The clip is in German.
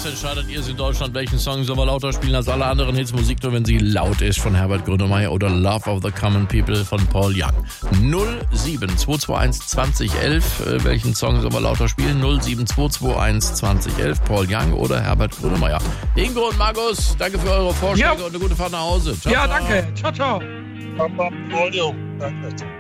das entscheidet ihr in Deutschland, welchen Song soll man lauter spielen als alle anderen Hits. Musik nur, wenn sie laut ist, von Herbert Grönemeyer oder Love of the Common People von Paul Young. 07221 2011, welchen Song soll man lauter spielen? 07221 2011, Paul Young oder Herbert Grönemeyer. Ingo und Markus, danke für eure Vorschläge und eine gute Fahrt nach Hause. Ciao, danke. Ciao, ciao. Paul Young. Danke.